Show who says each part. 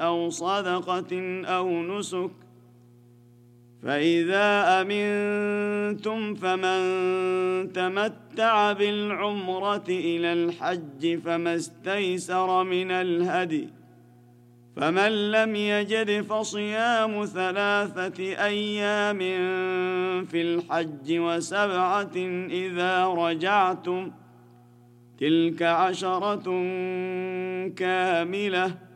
Speaker 1: أو صدقة أو نسك، فإذا أمنتم فمن تمتع بالعمرة إلى الحج فما استيسر من الهدي، فمن لم يجد فصيام 3 أيام في الحج و7 إذا رجعتم، تلك 10 كاملة،